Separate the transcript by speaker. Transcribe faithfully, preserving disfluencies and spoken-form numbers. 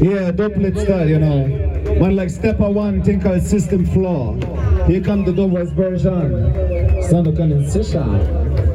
Speaker 1: Yeah, doublet style, you know. One like stepper one, think called system floor. Here come the doubles version. Sound of condensation.